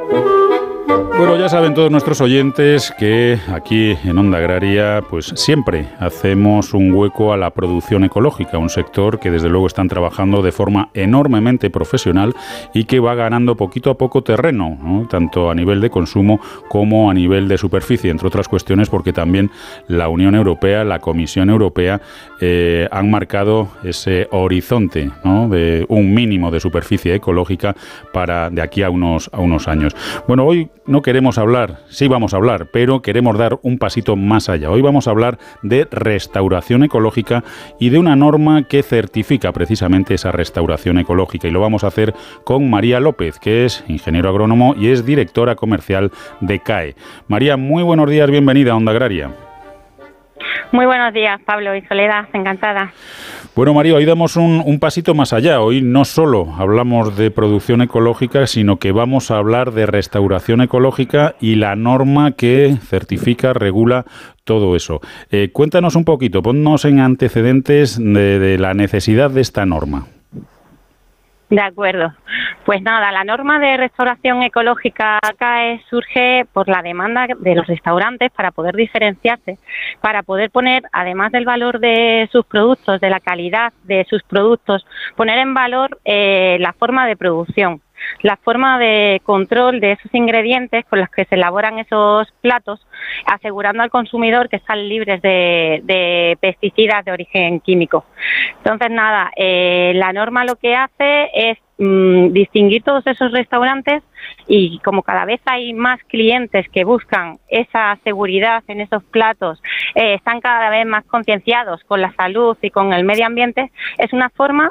Bueno, ya saben todos nuestros oyentes que aquí en Onda Agraria pues siempre hacemos un hueco a la producción ecológica, un sector que desde luego están trabajando de forma enormemente profesional y que va ganando poquito a poco terreno, ¿no? Tanto a nivel de consumo como a nivel de superficie, entre otras cuestiones porque también la Unión Europea, la Comisión Europea han marcado ese horizonte, ¿no? De un mínimo de superficie ecológica para de aquí a unos años. Bueno, hoy no queremos hablar, sí vamos a hablar, pero queremos dar un pasito más allá. Hoy vamos a hablar de restauración ecológica y de una norma que certifica precisamente esa restauración ecológica. Y lo vamos a hacer con María López, que es ingeniero agrónomo y es directora comercial de CAE. María, muy buenos días, bienvenida a Onda Agraria. Muy buenos días, Pablo y Soledad, encantada. Bueno, María, hoy damos un pasito más allá. Hoy no solo hablamos de producción ecológica, sino que vamos a hablar de restauración ecológica y la norma que certifica, regula todo eso. Cuéntanos un poquito, ponnos en antecedentes de la necesidad de esta norma. De acuerdo. Pues nada, la norma de restauración ecológica CAE surge por la demanda de los restaurantes para poder diferenciarse, para poder poner, además del valor de sus productos, de la calidad de sus productos, poner en valor la forma de producción, la forma de control de esos ingredientes con los que se elaboran esos platos, asegurando al consumidor que están libres de pesticidas de origen químico. Entonces, nada, la norma lo que hace es distinguir todos esos restaurantes y como cada vez hay más clientes que buscan esa seguridad en esos platos, están cada vez más concienciados con la salud y con el medio ambiente, es una forma